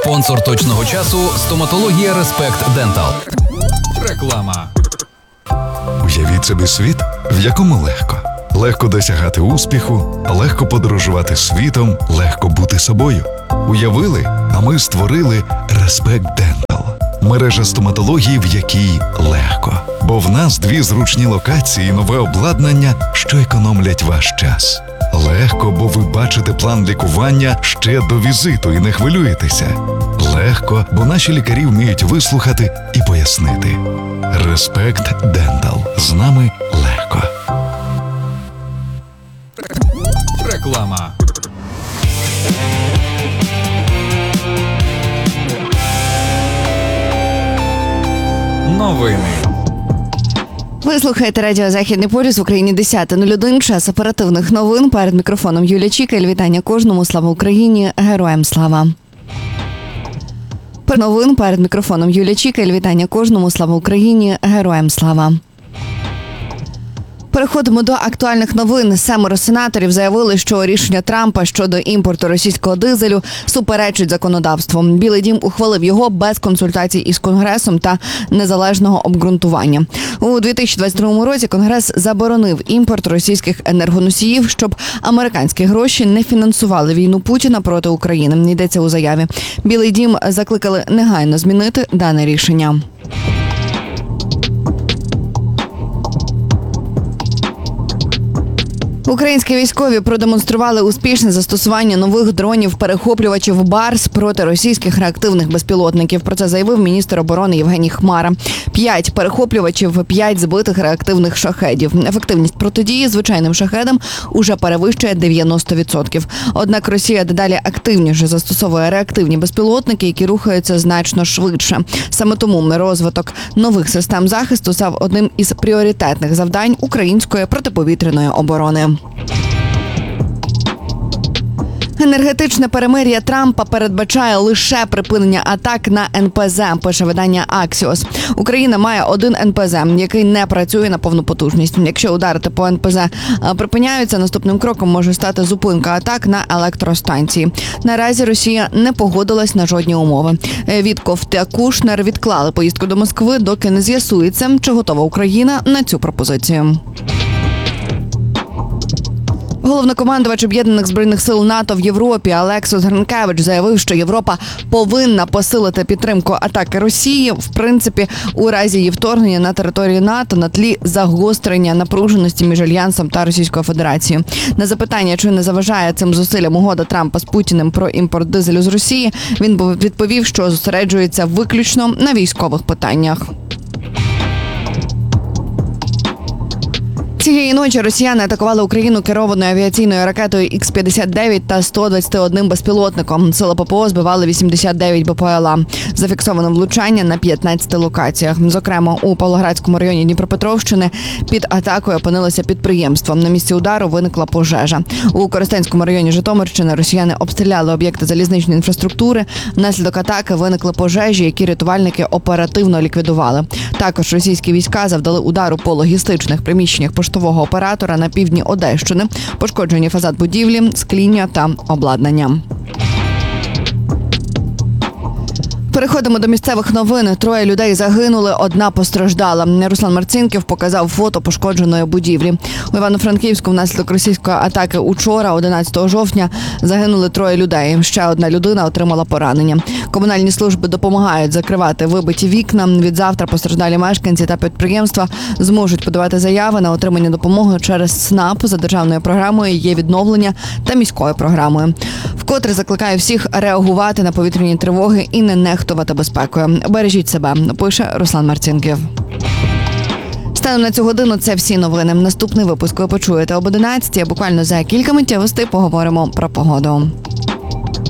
Спонсор точного часу – стоматологія Респект Дентал. Реклама. Уявіть собі світ, в якому легко. Легко досягати успіху, легко подорожувати світом, легко бути собою. Уявили, а ми створили Респект Дентал. Мережа стоматології, в якій легко. Бо в нас 2 зручні локації і нове обладнання, що економлять ваш час. Легко, бо ви бачите план лікування ще до візиту і не хвилюєтеся. Легко, бо наші лікарі вміють вислухати і пояснити. Респект Дентал. З нами легко. Реклама. Новини. Ви слухаєте радіо «Західний полюс», в Україні 10:01, час оперативних новин. Перед мікрофоном Юлія Чікаль. Вітання кожному. Слава Україні! Героям слава! Новин перед мікрофоном Юлія Чікаль. Вітання кожному. Слава Україні! Героям слава! Переходимо до актуальних новин. 7 сенаторів заявили, що рішення Трампа щодо імпорту російського дизелю суперечить законодавству. Білий дім ухвалив його без консультацій із Конгресом та незалежного обґрунтування. У 2022 році Конгрес заборонив імпорт російських енергоносіїв, щоб американські гроші не фінансували війну Путіна проти України. Йдеться у заяві. Білий дім закликали негайно змінити дане рішення. Українські військові продемонстрували успішне застосування нових дронів-перехоплювачів БАРС проти російських реактивних безпілотників. Про це заявив міністр оборони Євгеній Хмара. 5 перехоплювачів, 5 збитих реактивних шахедів. Ефективність протидії звичайним шахедам уже перевищує 90%. Однак Росія дедалі активніше застосовує реактивні безпілотники, які рухаються значно швидше. Саме тому розвиток нових систем захисту став одним із пріоритетних завдань української протиповітряної оборони. Енергетичне перемир'я Трампа передбачає лише припинення атак на НПЗ, пише видання Axios. Україна має один НПЗ, який не працює на повну потужність. Якщо ударити по НПЗ припиняються, наступним кроком може стати зупинка атак на електростанції. Наразі Росія не погодилась на жодні умови. Вітков та Кушнер відклали поїздку до Москви, доки не з'ясується, чи готова Україна на цю пропозицію. Головнокомандувач Об'єднаних збройних сил НАТО в Європі Олексіс Гринкевич заявив, що Європа повинна посилити підтримку атаки Росії, в принципі, у разі її вторгнення на територію НАТО на тлі загострення напруженості між Альянсом та Російською Федерацією. На запитання, чи не заважає цим зусиллям угода Трампа з Путіним про імпорт дизелю з Росії, він відповів, що зосереджується виключно на військових питаннях. Цієї ночі росіяни атакували Україну керованою авіаційною ракетою Х-59 та 121 безпілотником. Сили ППО збивали 89 БПЛА. Зафіксовано влучання на 15 локаціях. Зокрема, у Павлоградському районі Дніпропетровщини під атакою опинилося підприємство. На місці удару виникла пожежа. У Коростенському районі Житомирщини росіяни обстріляли об'єкти залізничної інфраструктури. Внаслідок атаки виникли пожежі, які рятувальники оперативно ліквідували. Також російські війська завдали удару по логістичних приміщеннях поштового оператора на півдні Одещини, пошкоджені фасад будівлі, скління та обладнання. Переходимо до місцевих новин. 3 людей загинули, 1 постраждала. Руслан Марцинків показав фото пошкодженої будівлі. У Івано-Франківську внаслідок російської атаки учора, 11 жовтня, загинули 3 людей. Ще 1 людина отримала поранення. Комунальні служби допомагають закривати вибиті вікна. Відзавтра постраждалі мешканці та підприємства зможуть подавати заяви на отримання допомоги через СНАП за державною програмою «Є відновлення» та міською програмою. Вкотре закликаю всіх реагувати на повітряні тривоги і не нехтувати безпекою. Бережіть себе, пише Руслан Марцинків. Станом на цю годину це всі новини. Наступний випуск ви почуєте об 11:00, а буквально за кілька миттєвостей поговоримо про погоду.